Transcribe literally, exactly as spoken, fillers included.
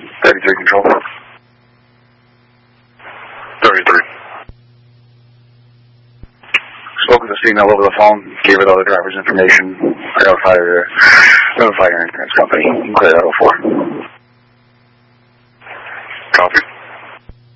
thirty-three control. thirty-three. Spoke with the female over the phone, gave her all the driver's information. I notified her, notified her insurance company. Clear that oh four. Copy.